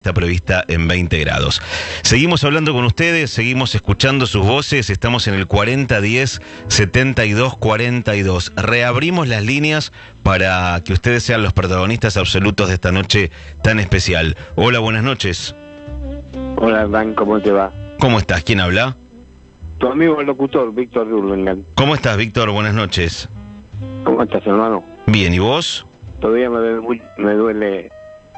Está prevista en 20 grados. Seguimos hablando con ustedes, seguimos escuchando sus voces, estamos en el 4010-7242. Reabrimos las líneas para que ustedes sean los protagonistas absolutos de esta noche tan especial. Hola, buenas noches. Hola, Hernán, ¿cómo te va? ¿Cómo estás? ¿Quién habla? Tu amigo el locutor, Víctor Durlengan. ¿Cómo estás, Víctor? Buenas noches. ¿Cómo estás, hermano? Bien, ¿y vos? Todavía me duele,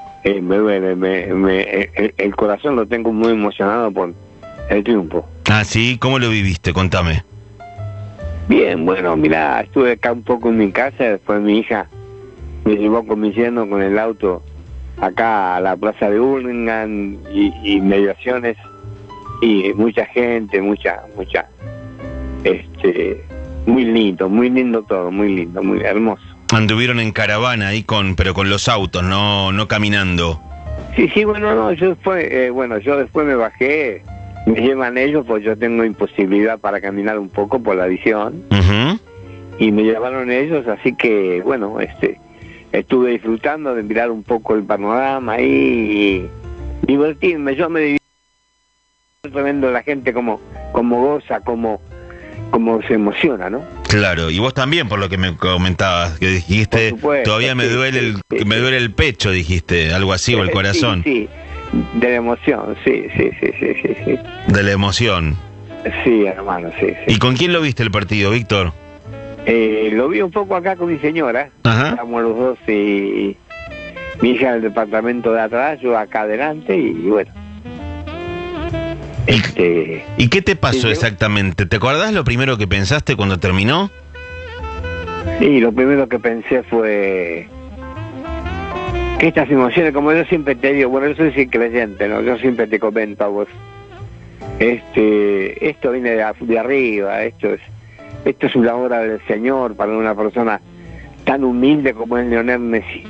el corazón lo tengo muy emocionado por el triunfo. Ah, sí, ¿cómo lo viviste? Contame. Bien, bueno, mira, estuve acá un poco en mi casa, después mi hija me llevó conduciendo con el auto acá a la plaza de Hurlingham y mediaciones y mucha gente, muy lindo todo, muy lindo, muy hermoso. Anduvieron en caravana ahí pero con los autos, no caminando. Sí, bueno, no, yo después me bajé, me llevan ellos, pues yo tengo imposibilidad para caminar un poco por la visión, y me llevaron ellos, así que, bueno, estuve disfrutando de mirar un poco el panorama y divertirme, yo me divirto tremendo la gente como goza, como se emociona, ¿no? Claro, y vos también, por lo que me comentabas, que dijiste, supuesto, todavía me duele me duele el pecho, dijiste, algo así, o el corazón. Sí, de la emoción, sí. De la emoción. Sí, hermano, sí. ¿Y con quién lo viste el partido, Víctor? Lo vi un poco acá con mi señora. Ajá. Estamos los dos y mi hija en el departamento de atrás, yo acá adelante y bueno. ¿Y qué te pasó exactamente? ¿Te acordás lo primero que pensaste cuando terminó? Sí, lo primero que pensé fue que estas emociones, como yo siempre te digo, bueno, yo soy creyente, ¿no? Yo siempre te comento a vos, esto viene de arriba, esto es una obra del Señor para una persona tan humilde como es Lionel Messi.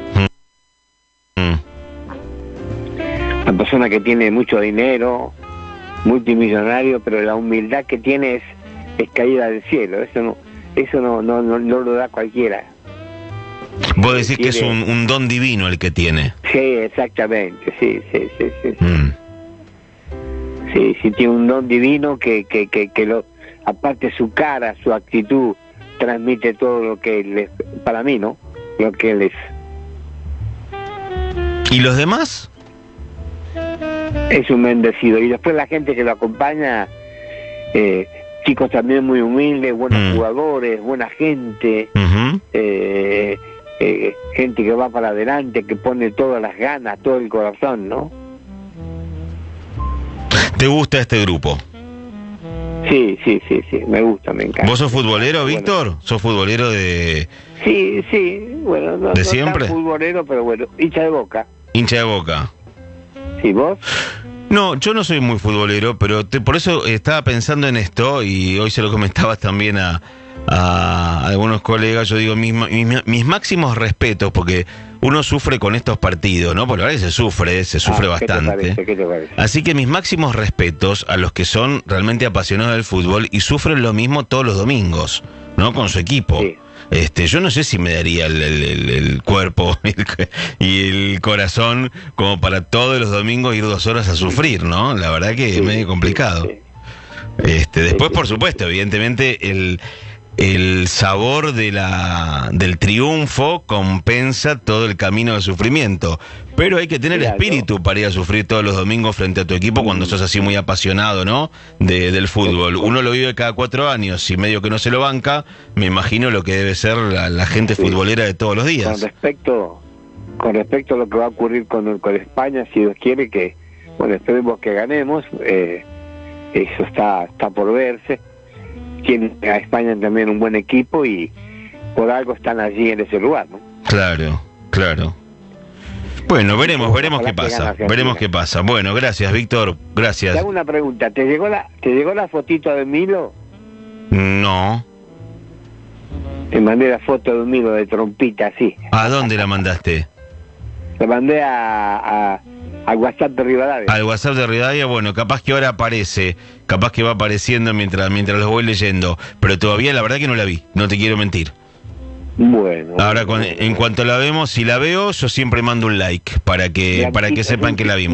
Una persona que tiene mucho dinero, multimillonario, pero la humildad que tiene es caída del cielo. Eso no lo da cualquiera. Vos decís que es un don divino el que tiene. Sí, exactamente, sí. Sí, tiene un don divino que aparte su cara, su actitud, transmite todo lo que él es, para mí, ¿no? Lo que él es. ¿Y los demás? Es un bendecido. Y después la gente que lo acompaña, chicos también muy humildes, buenos jugadores, buena gente, gente que va para adelante, que pone todas las ganas, todo el corazón, ¿no? ¿Te gusta este grupo? Sí, me gusta, me encanta. ¿Vos sos futbolero, Víctor? Bueno. ¿Sos futbolero de...? Sí, bueno, ¿de siempre? No tan futbolero, pero bueno, hincha de Boca. Hincha de Boca. ¿Sí, vos? No, yo no soy muy futbolero, pero por eso estaba pensando en esto, y hoy se lo comentabas también a algunos colegas. Yo digo, mis máximos respetos, porque uno sufre con estos partidos, ¿no? Por la verdad que se sufre bastante. ¿Qué te parece? Así que mis máximos respetos a los que son realmente apasionados del fútbol y sufren lo mismo todos los domingos, ¿no? Con su equipo. Sí. Yo no sé si me daría el cuerpo y el corazón como para todos los domingos ir 2 horas a sufrir, ¿no? La verdad que es medio complicado. Sí. Después, por supuesto, evidentemente el sabor del triunfo compensa todo el camino de sufrimiento, pero hay que tener espíritu para ir a sufrir todos los domingos frente a tu equipo cuando sos así muy apasionado, ¿no? Del fútbol. Uno lo vive cada 4 años y medio que no se lo banca. Me imagino lo que debe ser la gente futbolera de todos los días. Con respecto a lo que va a ocurrir con España, si Dios quiere, que bueno, esperemos que ganemos, eso está por verse. Tiene a España también un buen equipo y por algo están allí en ese lugar, ¿no? Claro. Bueno, veremos qué pasa. Bueno, gracias, Víctor, gracias. Te hago una pregunta, ¿te llegó la fotito de Milo? No. Te mandé la foto de Milo de trompita, sí. ¿A dónde la mandaste? La mandé al WhatsApp de Rivadavia. Al WhatsApp de Rivadavia, bueno, capaz que ahora aparece, capaz que va apareciendo mientras los voy leyendo, pero todavía la verdad que no la vi, no te quiero mentir. Bueno. Ahora, en cuanto la vemos, si la veo, yo siempre mando un like para que sepan que la vimos.